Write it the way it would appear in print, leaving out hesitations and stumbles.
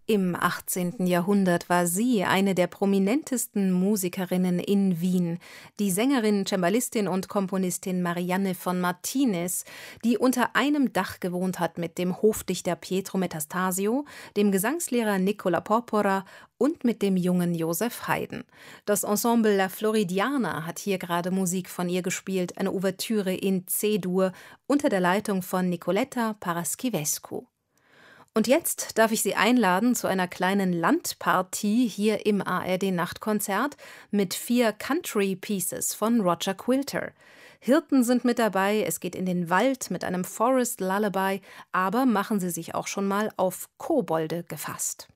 Im 18. Jahrhundert war sie eine der prominentesten Musikerinnen in Wien, die Sängerin, Cembalistin und Komponistin Marianne von Martinez, die unter einem Dach gewohnt hat mit dem Hofdichter Pietro Metastasio, dem Gesangslehrer Nicola Porpora und mit dem jungen Joseph Haydn. Das Ensemble La Floridiana hat hier gerade Musik von ihr gespielt, eine Ouvertüre in C-Dur unter der Leitung von Nicoletta Paraschivescu. Und jetzt darf ich Sie einladen zu einer kleinen Landpartie hier im ARD-Nachtkonzert mit 4 Country Pieces von Roger Quilter. Hirten sind mit dabei, es geht in den Wald mit einem Forest Lullaby, aber machen Sie sich auch schon mal auf Kobolde gefasst.